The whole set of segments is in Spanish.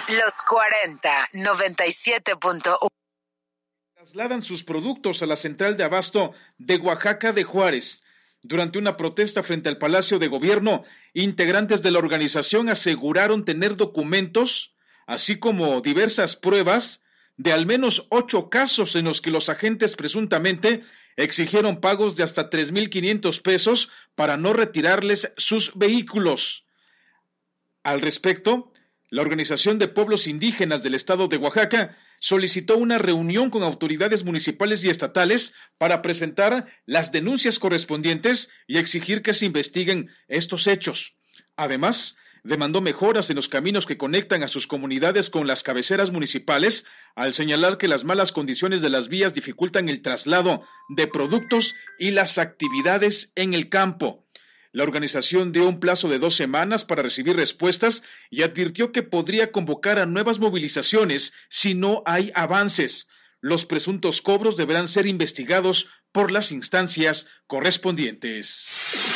Los 40, 97.1. Trasladan sus productos a la central de abasto de Oaxaca de Juárez. Durante una protesta frente al Palacio de Gobierno, integrantes de la organización aseguraron tener documentos, así como diversas pruebas de al menos 8 casos en los que los agentes presuntamente exigieron pagos de hasta 3,500 pesos para no retirarles sus vehículos. Al respecto, la Organización de Pueblos Indígenas del Estado de Oaxaca solicitó una reunión con autoridades municipales y estatales para presentar las denuncias correspondientes y exigir que se investiguen estos hechos. Además, demandó mejoras en los caminos que conectan a sus comunidades con las cabeceras municipales, al señalar que las malas condiciones de las vías dificultan el traslado de productos y las actividades en el campo. La organización dio un plazo de 2 semanas para recibir respuestas y advirtió que podría convocar a nuevas movilizaciones si no hay avances. Los presuntos cobros deberán ser investigados por las instancias correspondientes.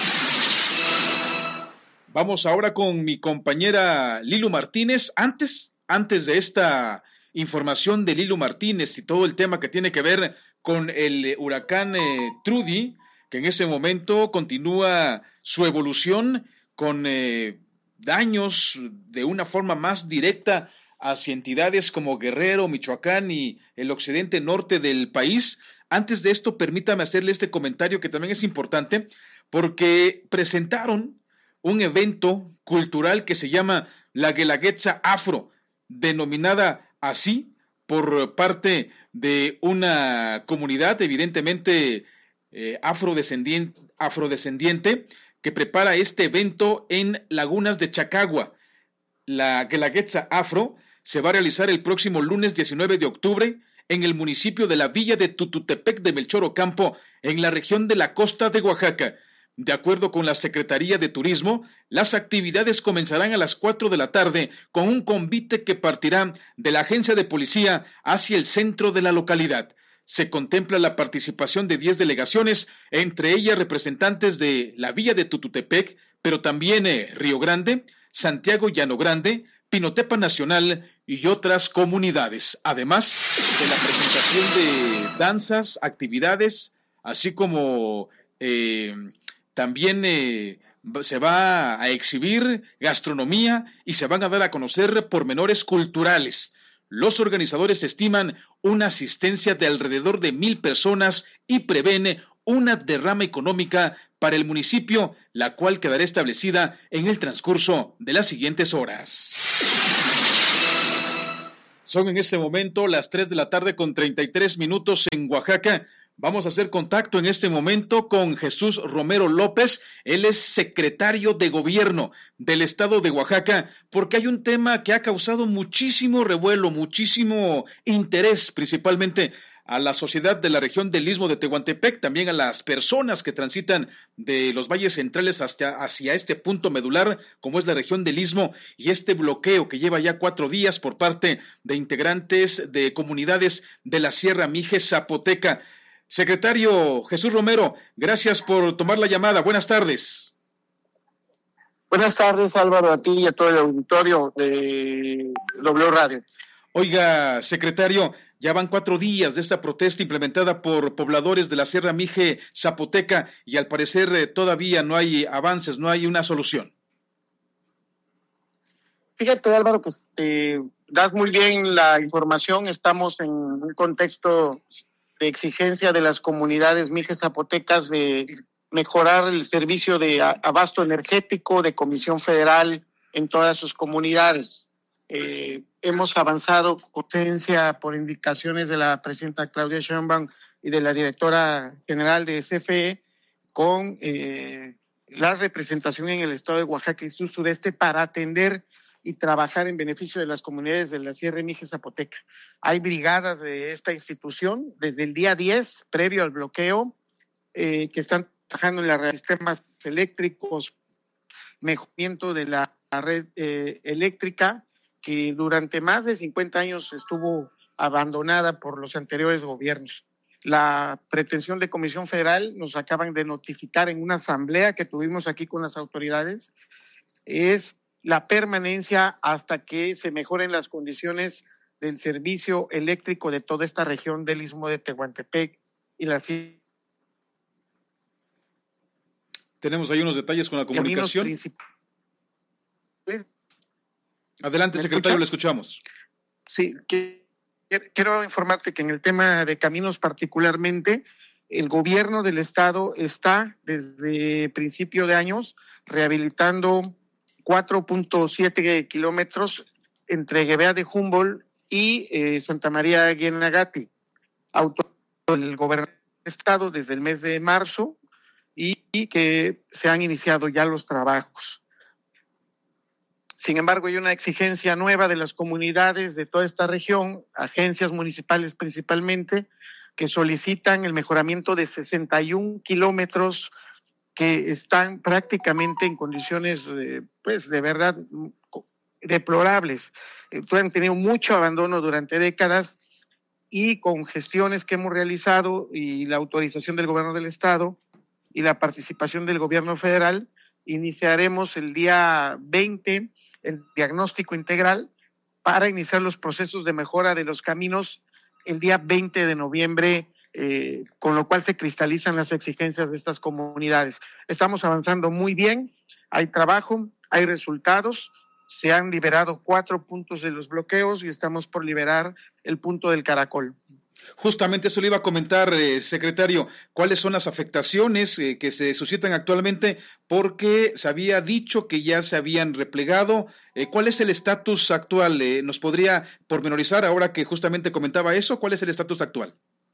Vamos ahora con mi compañera Lilu Martínez. Antes de esta información de Lilu Martínez y todo el tema que tiene que ver con el huracán Trudy, que en ese momento continúa su evolución con daños de una forma más directa hacia entidades como Guerrero, Michoacán y el occidente norte del país. Antes de esto, permítame hacerle este comentario que también es importante, porque presentaron un evento cultural que se llama la Guelaguetza Afro, denominada así por parte de una comunidad evidentemente afrodescendiente que prepara este evento en Lagunas de Chacagua. La Guelaguetza Afro se va a realizar el próximo lunes 19 de octubre en el municipio de la Villa de Tututepec de Melchor Ocampo, en la región de la costa de Oaxaca. De acuerdo con la Secretaría de Turismo, las actividades comenzarán a las 4 de la tarde con un convite que partirá de la agencia de policía hacia el centro de la localidad. Se contempla la participación de 10 delegaciones, entre ellas representantes de la Villa de Tututepec, pero también Río Grande, Santiago Llano Grande, Pinotepa Nacional y otras comunidades. Además de la presentación de danzas, actividades, así como también se va a exhibir gastronomía y se van a dar a conocer pormenores culturales. Los organizadores estiman una asistencia de alrededor de 1,000 personas y prevén una derrama económica para el municipio, la cual quedará establecida en el transcurso de las siguientes horas. Son en este momento las 3 de la tarde con 33 minutos en Oaxaca. Vamos a hacer contacto en este momento con Jesús Romero López. Él es secretario de Gobierno del Estado de Oaxaca, porque hay un tema que ha causado muchísimo revuelo, muchísimo interés, principalmente a la sociedad de la región del Istmo de Tehuantepec, también a las personas que transitan de los valles centrales hacia este punto medular, como es la región del Istmo, y este bloqueo que lleva ya 4 días por parte de integrantes de comunidades de la Sierra Mije Zapoteca. Secretario Jesús Romero, gracias por tomar la llamada. Buenas tardes. Buenas tardes, Álvaro, a ti y a todo el auditorio de W Radio. Oiga, secretario, ya van 4 días de esta protesta implementada por pobladores de la Sierra Mije Zapoteca y al parecer todavía no hay avances, no hay una solución. Fíjate, Álvaro, que das muy bien la información. Estamos en un contexto de exigencia de las comunidades mijes zapotecas de mejorar el servicio de abasto energético de Comisión Federal en todas sus comunidades. Hemos avanzado con urgencia por indicaciones de la presidenta Claudia Sheinbaum y de la directora general de CFE con la representación en el estado de Oaxaca y sur sureste para atender y trabajar en beneficio de las comunidades de la Sierra Mije Zapoteca. Hay brigadas de esta institución desde el día 10, previo al bloqueo, que están trabajando en los sistemas eléctricos, mejoramiento de la red eléctrica, que durante más de 50 años estuvo abandonada por los anteriores gobiernos. La pretensión de Comisión Federal, nos acaban de notificar en una asamblea que tuvimos aquí con las autoridades, es la permanencia hasta que se mejoren las condiciones del servicio eléctrico de toda esta región del Istmo de Tehuantepec y las... Tenemos ahí unos detalles con la comunicación. Adelante, secretario, le escuchamos. Sí, quiero informarte que en el tema de caminos particularmente, el gobierno del estado está desde principio de años rehabilitando 4.7 kilómetros entre Guevea de Humboldt y Santa María Guienagati. El gobernador del estado desde el mes de marzo y que se han iniciado ya los trabajos. Sin embargo, hay una exigencia nueva de las comunidades de toda esta región, agencias municipales principalmente, que solicitan el mejoramiento de 61 kilómetros que están prácticamente en condiciones, pues, de verdad deplorables. Han tenido mucho abandono durante décadas y con gestiones que hemos realizado y la autorización del gobierno del estado y la participación del gobierno federal, iniciaremos el día 20 el diagnóstico integral para iniciar los procesos de mejora de los caminos el día 20 de noviembre, con lo cual se cristalizan las exigencias de estas comunidades. Estamos avanzando muy bien, hay trabajo, hay resultados, se han liberado 4 puntos de los bloqueos y estamos por liberar el punto del Caracol. Justamente eso le iba a comentar, secretario, ¿cuáles son las afectaciones que se suscitan actualmente? Porque se había dicho que ya se habían replegado. ¿Cuál es el estatus actual? ¿Nos podría pormenorizar ahora que justamente comentaba eso? ¿Cuál es el estatus actual?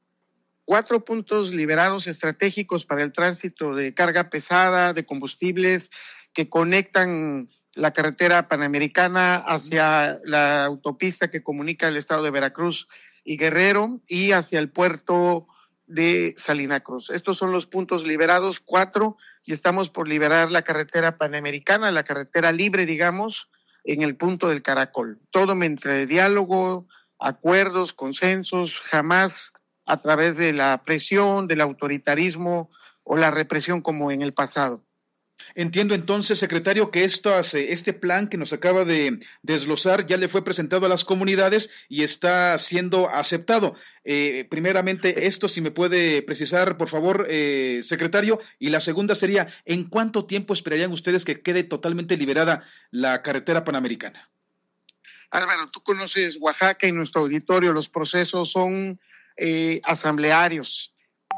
4 puntos liberados estratégicos para el tránsito de carga pesada, de combustibles, que conectan la carretera panamericana hacia la autopista que comunica el estado de Veracruz y Guerrero y hacia el puerto de Salina Cruz. Estos son los puntos liberados, 4, y estamos por liberar la carretera panamericana, la carretera libre, digamos, en el punto del Caracol. Todo mediante diálogo, acuerdos, consensos, jamás a través de la presión, del autoritarismo o la represión como en el pasado. Entiendo entonces, secretario, que este plan que nos acaba de desglosar ya le fue presentado a las comunidades y está siendo aceptado. Primeramente, esto si me puede precisar, por favor, secretario, y la segunda sería, ¿en cuánto tiempo esperarían ustedes que quede totalmente liberada la carretera panamericana? Álvaro, tú conoces Oaxaca y nuestro auditorio, los procesos son asamblearios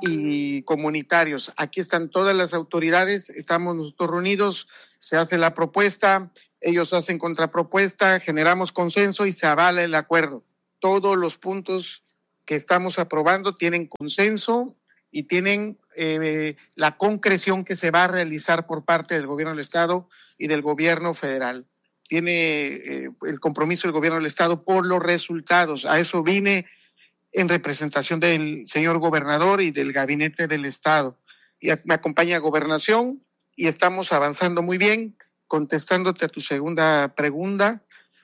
y comunitarios. Aquí están todas las autoridades, estamos nosotros reunidos, se hace la propuesta, ellos hacen contrapropuesta, generamos consenso y se avala el acuerdo. Todos los puntos que estamos aprobando tienen consenso y tienen la concreción que se va a realizar por parte del gobierno del estado y del gobierno federal. Tiene el compromiso del gobierno del estado por los resultados. A eso vine en representación del señor gobernador y del gabinete del estado. Y me acompaña Gobernación y estamos avanzando muy bien. Contestándote a tu segunda pregunta,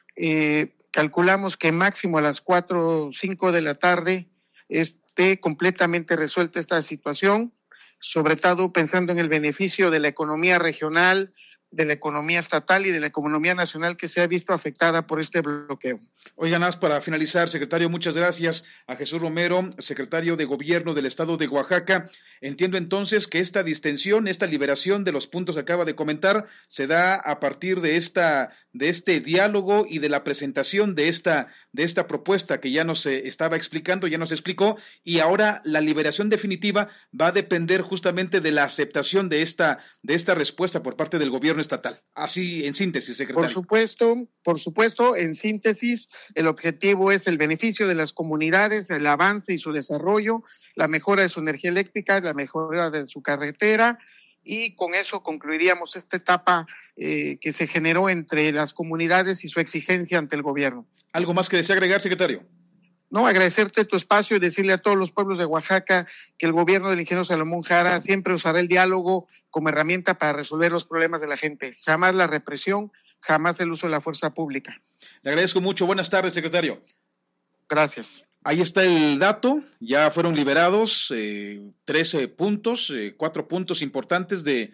calculamos que máximo a las 4 o 5 de la tarde esté completamente resuelta esta situación, sobre todo pensando en el beneficio de la economía regional, de la economía estatal y de la economía nacional que se ha visto afectada por este bloqueo. Oigan, más para finalizar, secretario, muchas gracias a Jesús Romero, secretario de Gobierno del Estado de Oaxaca. Entiendo entonces que esta distensión, esta liberación de los puntos que acaba de comentar, se da a partir de este diálogo y de la presentación de esta propuesta que ya nos estaba explicando, ya nos explicó, y ahora la liberación definitiva va a depender justamente de la aceptación de esta respuesta por parte del gobierno estatal. Así, en síntesis, secretario. Por supuesto, en síntesis, el objetivo es el beneficio de las comunidades, el avance y su desarrollo, la mejora de su energía eléctrica, la mejora de su carretera, y con eso concluiríamos esta etapa que se generó entre las comunidades y su exigencia ante el gobierno. ¿Algo más que desea agregar, secretario? No, agradecerte tu espacio y decirle a todos los pueblos de Oaxaca que el gobierno del ingeniero Salomón Jara siempre usará el diálogo como herramienta para resolver los problemas de la gente. Jamás la represión, jamás el uso de la fuerza pública. Le agradezco mucho. Buenas tardes, secretario. Gracias. Ahí está el dato. Ya fueron liberados 13 puntos, 4 puntos importantes de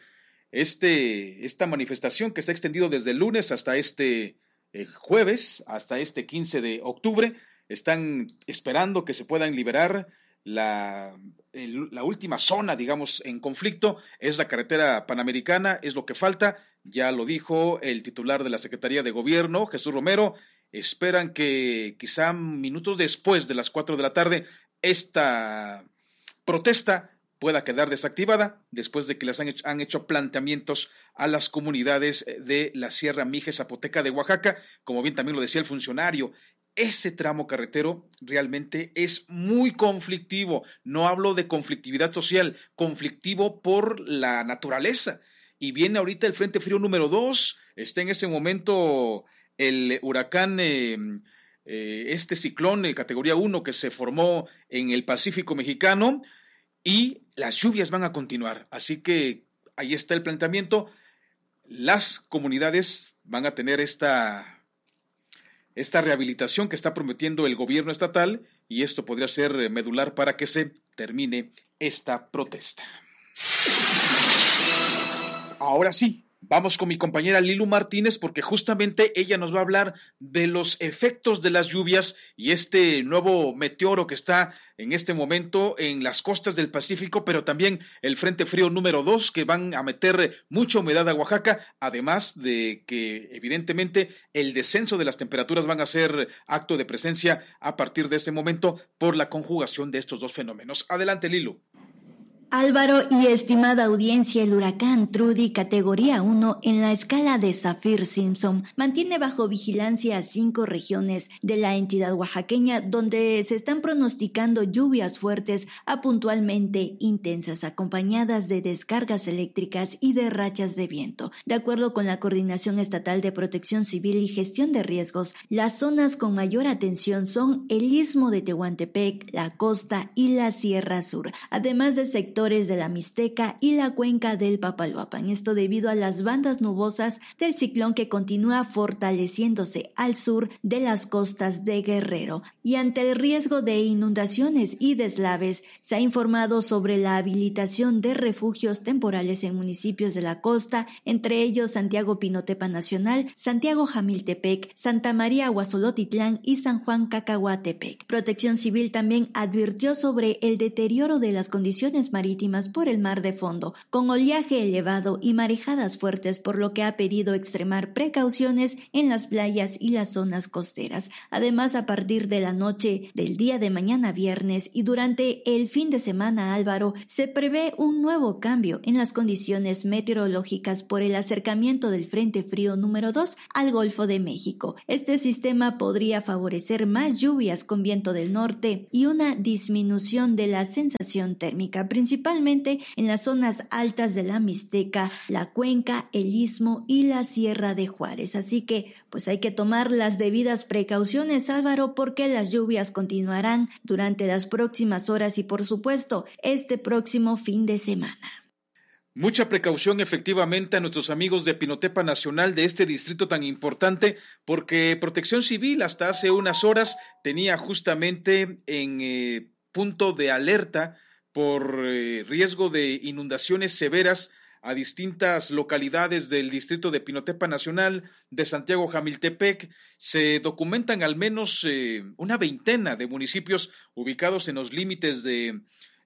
esta manifestación que se ha extendido desde el lunes hasta este jueves, hasta este 15 de octubre. Están esperando que se puedan liberar la última zona, digamos, en conflicto. Es la carretera panamericana, es lo que falta. Ya lo dijo el titular de la Secretaría de Gobierno, Jesús Romero. Esperan que quizá minutos después de las 4 de la tarde esta protesta pueda quedar desactivada después de que les han hecho planteamientos a las comunidades de la Sierra Mije Zapoteca de Oaxaca. Como bien también lo decía el funcionario, ese tramo carretero realmente es muy conflictivo. No hablo de conflictividad social, conflictivo por la naturaleza. Y viene ahorita el Frente Frío número 2, está en ese momento el huracán, este ciclón categoría 1 que se formó en el Pacífico mexicano, y las lluvias van a continuar. Así que ahí está el planteamiento. Las comunidades van a tener esta rehabilitación que está prometiendo el gobierno estatal, y esto podría ser medular para que se termine esta protesta. Ahora sí, vamos con mi compañera Lilu Martínez, porque justamente ella nos va a hablar de los efectos de las lluvias y este nuevo meteoro que está en este momento en las costas del Pacífico, pero también el Frente Frío número 2 que van a meter mucha humedad a Oaxaca, además de que evidentemente el descenso de las temperaturas van a ser acto de presencia a partir de ese momento por la conjugación de estos dos fenómenos. Adelante, Lilu. Álvaro y estimada audiencia, el huracán Trudy, categoría 1 en la escala de Saffir-Simpson, mantiene bajo vigilancia a 5 regiones de la entidad oaxaqueña, donde se están pronosticando lluvias fuertes a puntualmente intensas, acompañadas de descargas eléctricas y de rachas de viento. De acuerdo con la Coordinación Estatal de Protección Civil y Gestión de Riesgos, las zonas con mayor atención son el Istmo de Tehuantepec, la costa y la Sierra Sur, además de sectores de la Mixteca y la cuenca del Papaloapan. Esto debido a las bandas nubosas del ciclón que continúa fortaleciéndose al sur de las costas de Guerrero. Y ante el riesgo de inundaciones y deslaves, se ha informado sobre la habilitación de refugios temporales en municipios de la costa, entre ellos Santiago Pinotepa Nacional, Santiago Jamiltepec, Santa María Huazolotitlán y San Juan Cacahuatepec. Protección Civil también advirtió sobre el deterioro de las condiciones marítimas por el mar de fondo, con oleaje elevado y marejadas fuertes, por lo que ha pedido extremar precauciones en las playas y las zonas costeras. Además, a partir de la noche del día de mañana viernes y durante el fin de semana, Álvaro, se prevé un nuevo cambio en las condiciones meteorológicas por el acercamiento del Frente Frío número 2 al Golfo de México. Este sistema podría favorecer más lluvias con viento del norte y una disminución de la sensación térmica, principalmente en las zonas altas de la Mixteca, la Cuenca, el Istmo y la Sierra de Juárez. Así que pues hay que tomar las debidas precauciones, Álvaro, porque las lluvias continuarán durante las próximas horas y por supuesto este próximo fin de semana. Mucha precaución efectivamente a nuestros amigos de Pinotepa Nacional, de este distrito tan importante, porque Protección Civil hasta hace unas horas tenía justamente en punto de alerta por riesgo de inundaciones severas a distintas localidades del distrito de Pinotepa Nacional, de Santiago Jamiltepec. Se documentan al menos una veintena de municipios ubicados en los límites de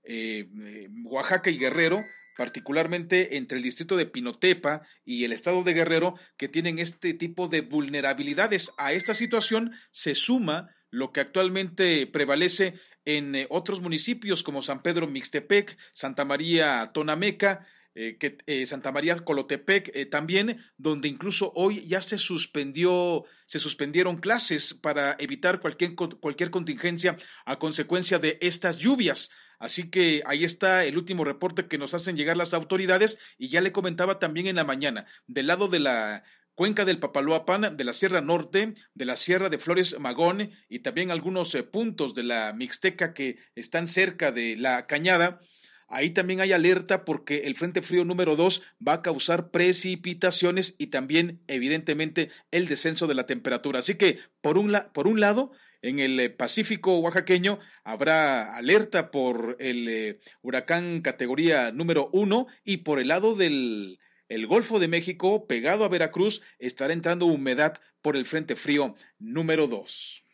Oaxaca y Guerrero, particularmente entre el distrito de Pinotepa y el estado de Guerrero, que tienen este tipo de vulnerabilidades. A esta situación se suma lo que actualmente prevalece en otros municipios como San Pedro Mixtepec, Santa María Tonameca, Santa María Colotepec también, donde incluso hoy ya se suspendieron clases para evitar cualquier contingencia a consecuencia de estas lluvias. Así que ahí está el último reporte que nos hacen llegar las autoridades, y ya le comentaba también en la mañana, del lado de la Cuenca del Papaloapan, de la Sierra Norte, de la Sierra de Flores Magón y también algunos puntos de la Mixteca que están cerca de la Cañada. Ahí también hay alerta porque el Frente Frío número 2 va a causar precipitaciones y también, evidentemente, el descenso de la temperatura. Así que, por un lado, en el Pacífico oaxaqueño habrá alerta por el huracán categoría número 1, y por el lado del el Golfo de México, pegado a Veracruz, estará entrando humedad por el Frente Frío número 2.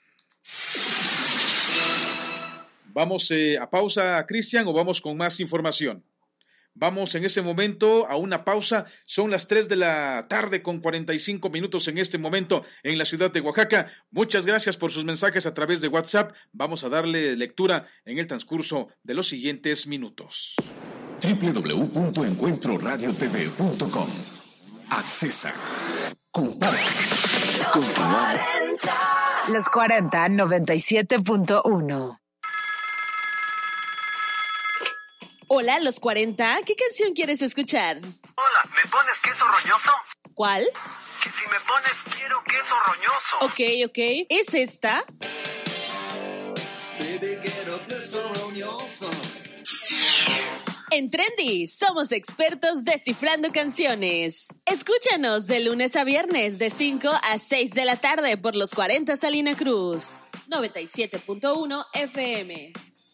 Vamos a pausa, Cristian, o vamos con más información. Vamos en ese momento a una pausa. Son las 3 de la tarde con 45 minutos en este momento en la ciudad de Oaxaca. Muchas gracias por sus mensajes a través de WhatsApp. Vamos a darle lectura en el transcurso de los siguientes minutos. www.encuentroradiotv.com. Accesa. Comparte. Continuamos. Los 40 97.1. Hola, los 40. ¿Qué canción quieres escuchar? Hola, ¿me pones queso roñoso? ¿Cuál? Que si me pones quiero queso roñoso. Ok. ¿Es esta? Baby, quiero queso roñoso. En Trendy, somos expertos descifrando canciones. Escúchanos de lunes a viernes de 5 a 6 de la tarde por los 40 Salina Cruz. 97.1 FM.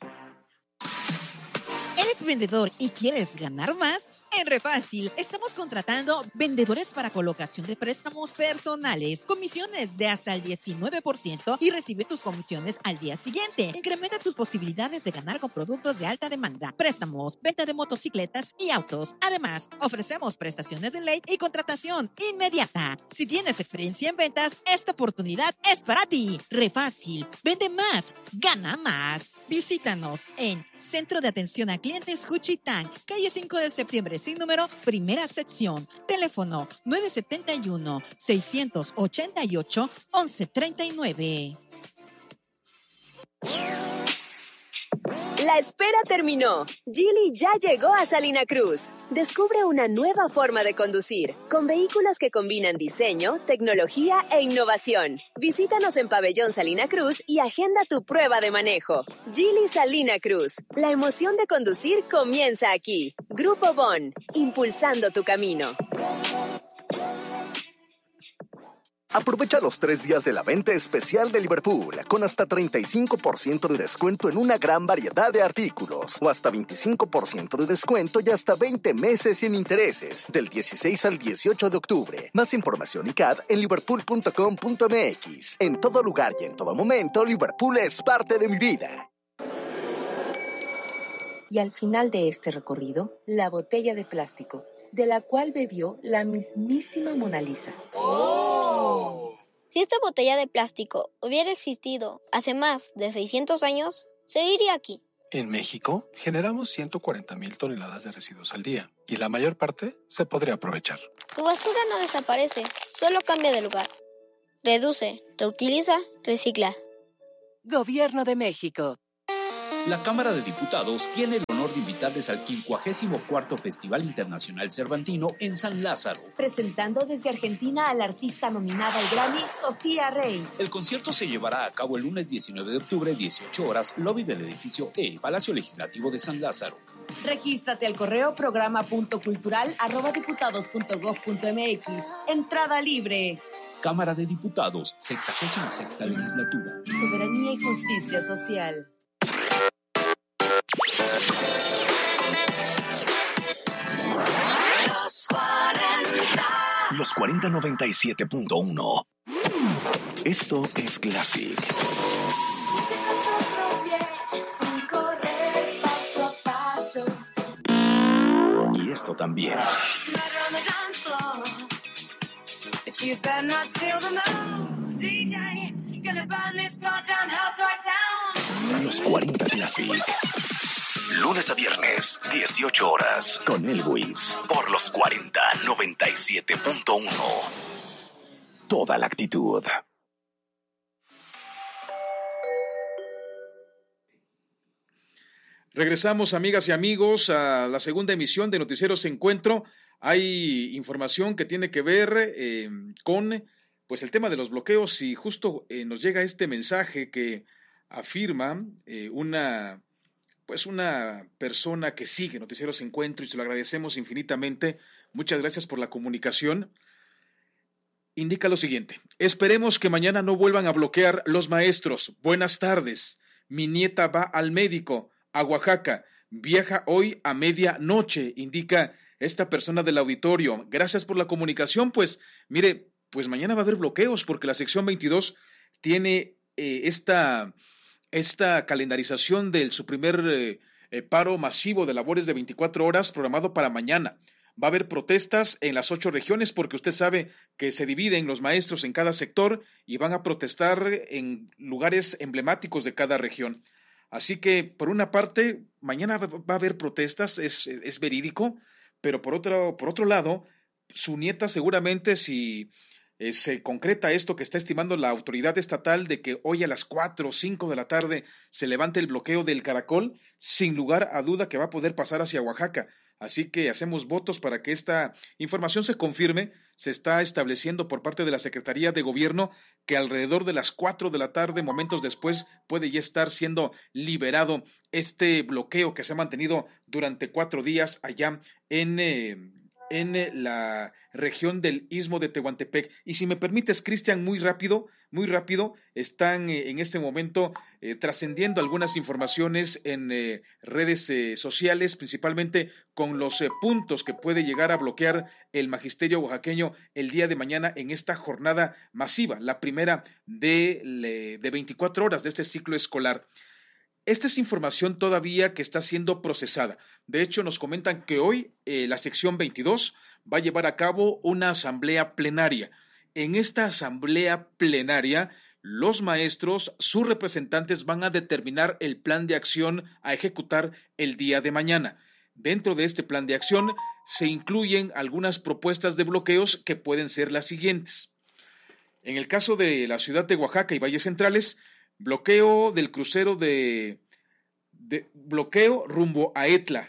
¿Eres vendedor y quieres ganar más? En Refácil estamos contratando vendedores para colocación de préstamos personales, comisiones de hasta el 19% y recibe tus comisiones al día siguiente. Incrementa tus posibilidades de ganar con productos de alta demanda, préstamos, venta de motocicletas y autos. Además, ofrecemos prestaciones de ley y contratación inmediata. Si tienes experiencia en ventas, esta oportunidad es para ti. Refácil, vende más, gana más. Visítanos en Centro de Atención a Clientes Juchitán, calle 5 de septiembre, sin número, primera sección. Teléfono 971-688-1139. La espera terminó. Geely ya llegó a Salina Cruz. Descubre una nueva forma de conducir, con vehículos que combinan diseño, tecnología e innovación. Visítanos en Pabellón Salina Cruz y agenda tu prueba de manejo. Geely Salina Cruz. La emoción de conducir comienza aquí. Grupo Bon, impulsando tu camino. Aprovecha los 3 días de la venta especial de Liverpool, con hasta 35% de descuento en una gran variedad de artículos, o hasta 25% de descuento y hasta 20 meses sin intereses, del 16 al 18 de octubre. Más información y CAD en liverpool.com.mx. En todo lugar y en todo momento, Liverpool es parte de mi vida. Y al final de este recorrido, la botella de plástico, de la cual bebió la mismísima Mona Lisa. ¡Oh! Si esta botella de plástico hubiera existido hace más de 600 años, seguiría aquí. En México, generamos 140,000 toneladas de residuos al día, y la mayor parte se podría aprovechar. Tu basura no desaparece, solo cambia de lugar. Reduce, reutiliza, recicla. Gobierno de México. La Cámara de Diputados tiene el honor de invitarles al 54º Festival Internacional Cervantino en San Lázaro. Presentando desde Argentina a la artista nominada al Grammy, Sofía Rey. El concierto se llevará a cabo el lunes 19 de octubre, 18 horas, lobby del edificio E, Palacio Legislativo de San Lázaro. Regístrate al correo programa.cultural@diputados.gov.mx. Entrada libre. Cámara de Diputados, 66ª Legislatura. Soberanía y justicia social. Los 40 97.1. Esto es Classic. Y esto también. Los 40 Classic. Lunes a viernes, 18 horas, con Elwis, por los 40 97.1. Toda la actitud. Regresamos, amigas y amigos, a la segunda emisión de Noticieros Encuentro. Hay información que tiene que ver con pues el tema de los bloqueos, y justo nos llega este mensaje que afirma una persona que sigue Noticieros Encuentro, y se lo agradecemos infinitamente. Muchas gracias por la comunicación. Indica lo siguiente: esperemos que mañana no vuelvan a bloquear los maestros. Buenas tardes. Mi nieta va al médico a Oaxaca. Viaja hoy a medianoche, indica esta persona del auditorio, gracias por la comunicación. Pues mire, pues mañana va a haber bloqueos porque la sección 22 tiene esta calendarización de su primer paro masivo de labores de 24 horas programado para mañana. Va a haber protestas en las 8 regiones porque usted sabe que se dividen los maestros en cada sector y van a protestar en lugares emblemáticos de cada región. Así que, por una parte, mañana va a haber protestas, es verídico, pero por otro lado, su nieta seguramente, si se concreta esto que está estimando la autoridad estatal de que hoy a las 4 o 5 de la tarde se levante el bloqueo del Caracol, sin lugar a duda que va a poder pasar hacia Oaxaca. Así que hacemos votos para que esta información se confirme. Se está estableciendo por parte de la Secretaría de Gobierno que alrededor de las 4 de la tarde, momentos después, puede ya estar siendo liberado este bloqueo que se ha mantenido durante 4 días allá en la región del Istmo de Tehuantepec. Y si me permites, Cristian, muy rápido, están en este momento trascendiendo algunas informaciones en redes sociales, principalmente con los puntos que puede llegar a bloquear el magisterio oaxaqueño el día de mañana en esta jornada masiva, la primera de 24 horas de este ciclo escolar. Esta es información todavía que está siendo procesada. De hecho, nos comentan que hoy la sección 22 va a llevar a cabo una asamblea plenaria. En esta asamblea plenaria, los maestros, sus representantes, van a determinar el plan de acción a ejecutar el día de mañana. Dentro de este plan de acción se incluyen algunas propuestas de bloqueos que pueden ser las siguientes. En el caso de la ciudad de Oaxaca y Valles Centrales, bloqueo del crucero bloqueo rumbo a Etla.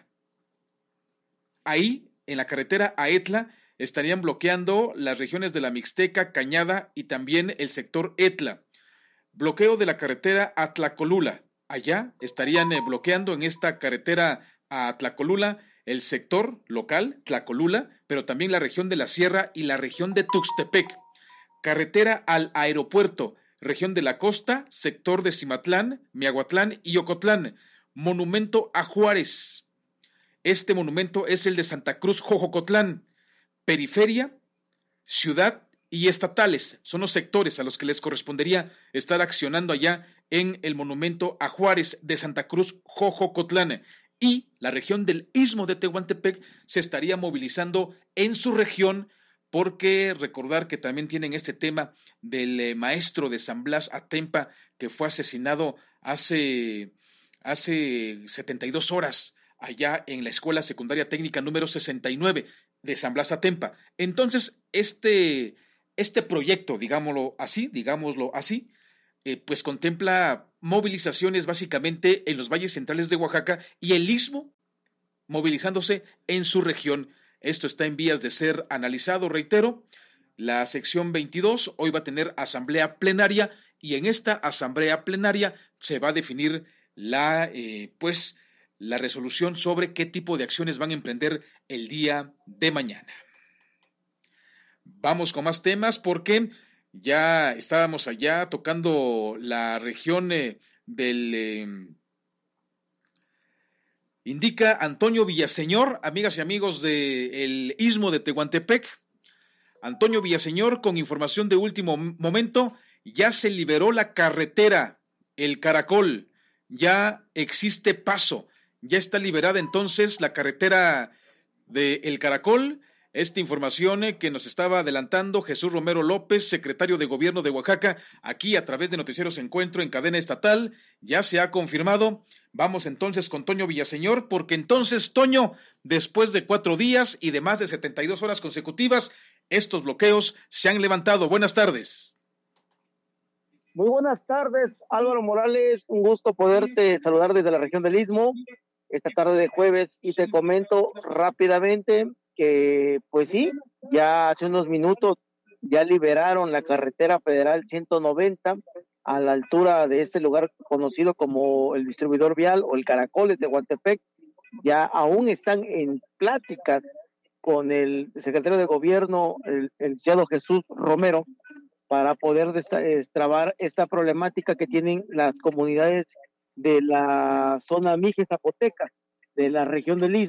Ahí, en la carretera a Etla, estarían bloqueando las regiones de la Mixteca, Cañada y también el sector Etla. Bloqueo de la carretera a Tlacolula. Allá estarían bloqueando en esta carretera a Tlacolula el sector local, Tlacolula, pero también la región de la Sierra y la región de Tuxtepec. Carretera al aeropuerto, región de la costa, sector de Cimatlán, Miahuatlán y Ocotlán. Monumento a Juárez. Este monumento es el de Santa Cruz, Jojocotlán. Periferia, ciudad y estatales son los sectores a los que les correspondería estar accionando allá en el monumento a Juárez de Santa Cruz, Jojocotlán. Y la región del Istmo de Tehuantepec se estaría movilizando en su región, porque recordar que también tienen este tema del maestro de San Blas Atempa que fue asesinado hace 72 horas allá en la Escuela Secundaria Técnica número 69 de San Blas Atempa. Entonces, este proyecto, digámoslo así, pues contempla movilizaciones básicamente en los valles centrales de Oaxaca y el Istmo movilizándose en su región. Esto está en vías de ser analizado, reitero. La sección 22 hoy va a tener asamblea plenaria y en esta asamblea plenaria se va a definir la resolución sobre qué tipo de acciones van a emprender el día de mañana. Vamos con más temas porque ya estábamos allá tocando la región indica Antonio Villaseñor, amigas y amigos del Istmo de Tehuantepec. Antonio Villaseñor, con información de último momento, ya se liberó la carretera, el Caracol. Ya existe paso, ya está liberada entonces la carretera de El Caracol. Esta información que nos estaba adelantando Jesús Romero López, secretario de Gobierno de Oaxaca, aquí a través de Noticieros Encuentro en cadena estatal, ya se ha confirmado. Vamos entonces con Toño Villaseñor, porque entonces, Toño, después de 4 días y de más de 72 horas consecutivas, estos bloqueos se han levantado. Buenas tardes. Muy buenas tardes, Álvaro Morales, un gusto poderte saludar desde la región del Istmo esta tarde de jueves, y te comento rápidamente que pues sí, ya hace unos minutos ya liberaron la carretera federal 190 a la altura de este lugar conocido como el distribuidor vial o el Caracol de Tehuantepec. Ya aún están en pláticas con el secretario de Gobierno, el licenciado Jesús Romero, para poder destrabar esta problemática que tienen las comunidades de la zona Mije Zapoteca, de la región del Istmo,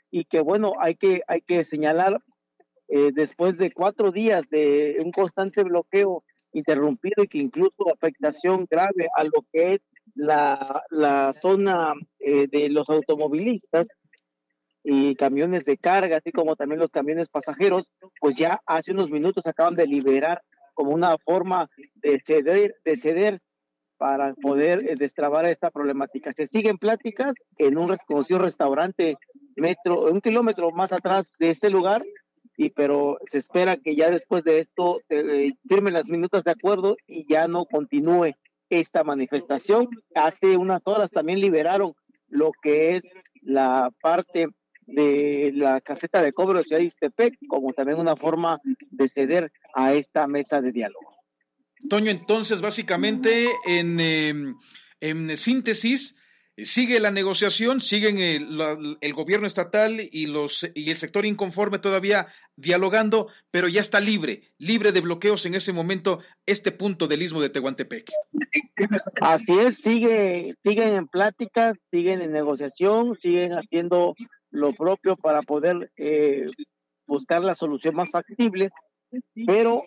y que bueno, hay que señalar, después de 4 días de un constante bloqueo interrumpido y que incluso afectación grave a lo que es la zona de los automovilistas y camiones de carga, así como también los camiones pasajeros, pues ya hace unos minutos acaban de liberar como una forma de ceder para poder destrabar esta problemática. Se siguen pláticas en un reconocido restaurante 1 kilómetro más atrás de este lugar, pero se espera que ya después de esto firmen las minutas de acuerdo y ya no continúe esta manifestación. Hace unas horas también liberaron lo que es la parte de la caseta de cobro de Ciudad de Ixtepec, como también una forma de ceder a esta mesa de diálogo. Toño, entonces básicamente en síntesis, sigue la negociación, siguen el gobierno estatal y el sector inconforme todavía dialogando, pero ya está libre de bloqueos en ese momento este punto del Istmo de Tehuantepec. Así es, siguen en pláticas, siguen en negociación, siguen haciendo lo propio para poder buscar la solución más factible, pero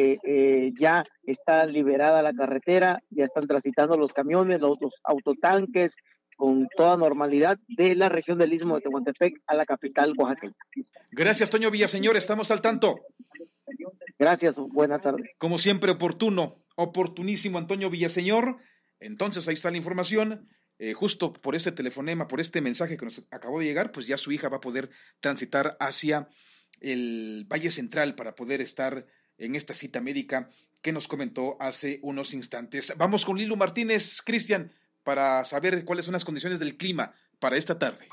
ya está liberada la carretera, ya están transitando los camiones, los autotanques con toda normalidad de la región del Istmo de Tehuantepec a la capital oaxaqueña. Gracias, Toño Villaseñor, estamos al tanto. Gracias, buena tarde. Como siempre, oportunísimo Antonio Villaseñor. Entonces ahí está la información. Justo por este telefonema, por este mensaje que nos acabó de llegar, pues ya su hija va a poder transitar hacia el Valle Central para poder estar en esta cita médica que nos comentó hace unos instantes. Vamos con Lilu Martínez, Cristian, para saber cuáles son las condiciones del clima para esta tarde.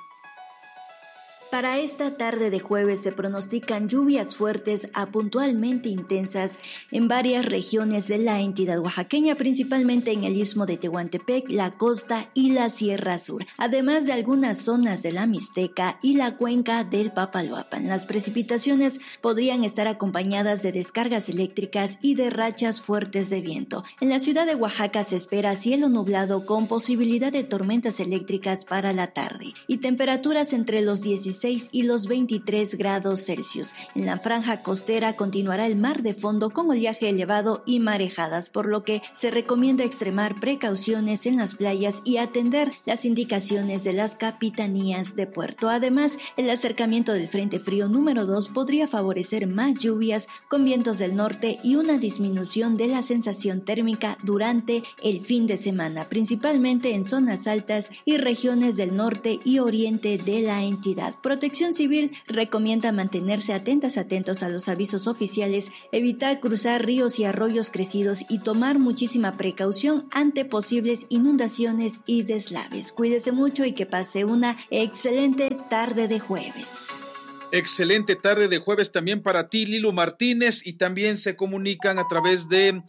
Para esta tarde de jueves se pronostican lluvias fuertes a puntualmente intensas en varias regiones de la entidad oaxaqueña, principalmente en el Istmo de Tehuantepec, la costa y la Sierra Sur, además de algunas zonas de la Mixteca y la cuenca del Papaloapan. Las precipitaciones podrían estar acompañadas de descargas eléctricas y de rachas fuertes de viento. En la ciudad de Oaxaca se espera cielo nublado con posibilidad de tormentas eléctricas para la tarde y temperaturas entre los 16 y los 23 grados Celsius. En la franja costera continuará el mar de fondo con oleaje elevado y marejadas, por lo que se recomienda extremar precauciones en las playas y atender las indicaciones de las capitanías de puerto. Además, el acercamiento del Frente Frío número 2 podría favorecer más lluvias con vientos del norte y una disminución de la sensación térmica durante el fin de semana, principalmente en zonas altas y regiones del norte y oriente de la entidad. Protección Civil recomienda mantenerse atentos a los avisos oficiales, evitar cruzar ríos y arroyos crecidos y tomar muchísima precaución ante posibles inundaciones y deslaves. Cuídese mucho y que pase una excelente tarde de jueves. Excelente tarde de jueves también para ti, Lilu Martínez, y también se comunican a través de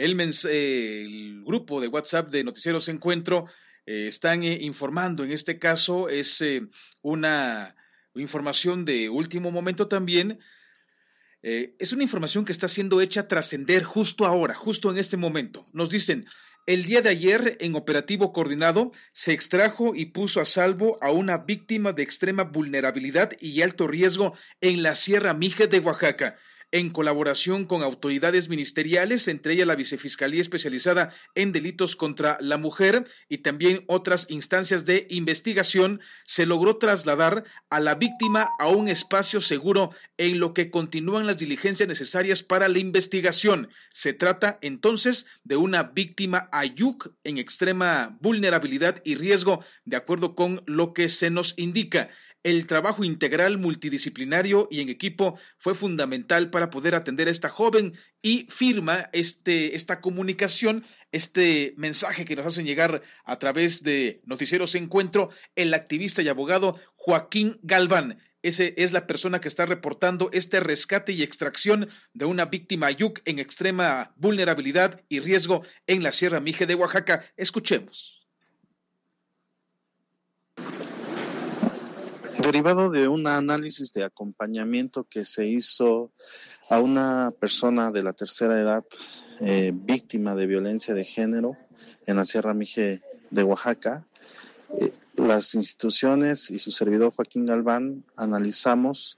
el grupo de WhatsApp de Noticieros Encuentro. Están informando, en este caso es una información de último momento también. Es una información que está siendo hecha trascender justo ahora, justo en este momento. Nos dicen, el día de ayer en operativo coordinado se extrajo y puso a salvo a una víctima de extrema vulnerabilidad y alto riesgo en la Sierra Mije de Oaxaca. En colaboración con autoridades ministeriales, entre ellas la Vicefiscalía Especializada en Delitos contra la Mujer y también otras instancias de investigación, se logró trasladar a la víctima a un espacio seguro en lo que continúan las diligencias necesarias para la investigación. Se trata entonces de una víctima AYUC en extrema vulnerabilidad y riesgo, de acuerdo con lo que se nos indica. El trabajo integral, multidisciplinario y en equipo fue fundamental para poder atender a esta joven y firma esta comunicación, este mensaje que nos hacen llegar a través de Noticieros Encuentro, el activista y abogado Joaquín Galván. Ese es la persona que está reportando este rescate y extracción de una víctima AYUC en extrema vulnerabilidad y riesgo en la Sierra Mije de Oaxaca. Escuchemos. Derivado de un análisis de acompañamiento que se hizo a una persona de la tercera edad víctima de violencia de género en la Sierra Mije de Oaxaca, Las instituciones y su servidor Joaquín Galván analizamos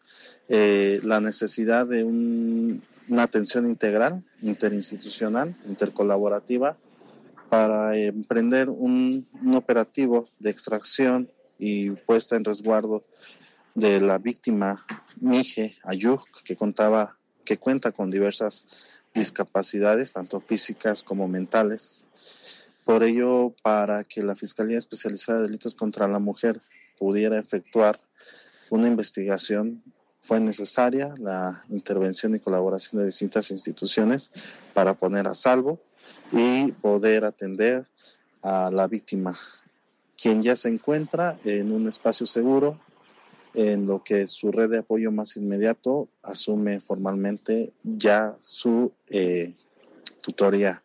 la necesidad de una atención integral, interinstitucional, intercolaborativa, para emprender un operativo de extracción y puesta en resguardo de la víctima Mije Ayug, que cuenta con diversas discapacidades, tanto físicas como mentales. Por ello, para que la Fiscalía Especializada de Delitos contra la Mujer pudiera efectuar una investigación, fue necesaria la intervención y colaboración de distintas instituciones para poner a salvo y poder atender a la víctima, quien ya se encuentra en un espacio seguro, en lo que su red de apoyo más inmediato asume formalmente ya su tutoría.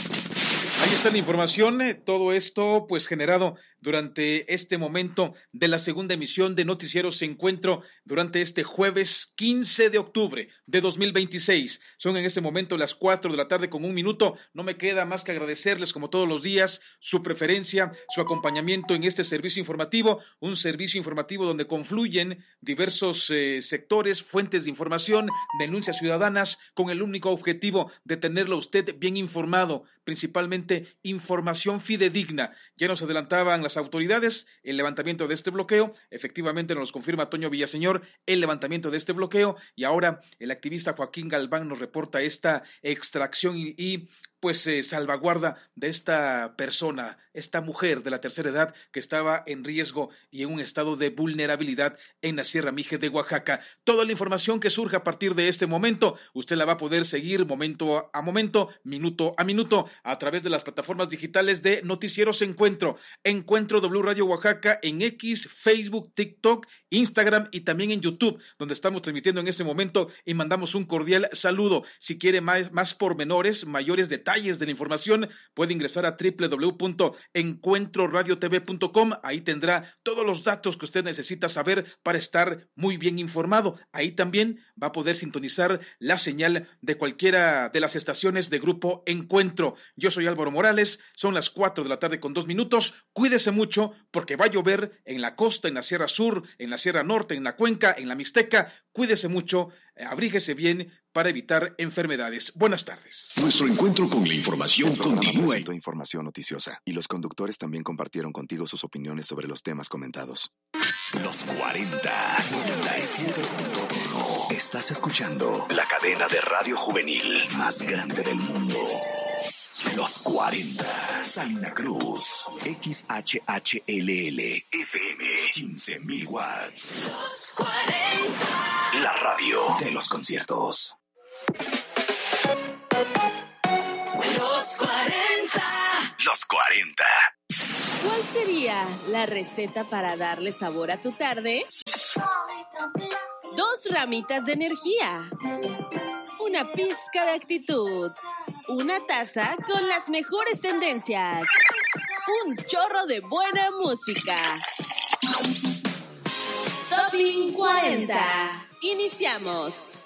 Ahí está la información, todo esto pues generado durante este momento de la segunda emisión de Noticieros Encuentro durante este jueves 15 de octubre de 2026. Son en este momento las 4 de la tarde con 1 minuto. No me queda más que agradecerles como todos los días su preferencia, su acompañamiento en este servicio informativo, un servicio informativo donde confluyen diversos sectores, fuentes de información, denuncias ciudadanas con el único objetivo de tenerlo usted bien informado, principalmente información fidedigna. Ya nos adelantaban las autoridades el levantamiento de este bloqueo, efectivamente nos confirma Toño Villaseñor el levantamiento de este bloqueo y ahora el activista Joaquín Galván nos reporta esta extracción y salvaguarda de esta persona, esta mujer de la tercera edad que estaba en riesgo y en un estado de vulnerabilidad en la Sierra Mije de Oaxaca. Toda la información que surja a partir de este momento, usted la va a poder seguir momento a momento, minuto a minuto, a través de las plataformas digitales de Noticieros Encuentro W Radio Oaxaca en X, Facebook, TikTok, Instagram y también en YouTube, donde estamos transmitiendo en este momento y mandamos un cordial saludo. Si quiere más pormenores, mayores detalles de la información, puede ingresar a www.encuentroradiotv.com. Ahí tendrá todos los datos que usted necesita saber para estar muy bien informado. Ahí también va a poder sintonizar la señal de cualquiera de las estaciones de Grupo Encuentro. Yo soy Álvaro Morales, son las 4 de la tarde con 2 minutos. Cuídese mucho porque va a llover en la costa, en la Sierra Sur, en la Sierra Norte, en la Cuenca, en la Mixteca. Cuídese mucho, abríguese bien para evitar enfermedades. Buenas tardes. Nuestro encuentro con la información continúa. Presentó información noticiosa y los conductores también compartieron contigo sus opiniones sobre los temas comentados. Los 40 97.1. Estás escuchando la cadena de radio juvenil más grande del mundo. Los 40. Salina Cruz. XHHLL. FM. 15,000 watts. Los 40. La radio de los conciertos. Los 40. Los 40. ¿Cuál sería la receta para darle sabor a tu tarde? 2 ramitas de energía, una pizca de actitud, una taza con las mejores tendencias, un chorro de buena música. Top 40. Iniciamos.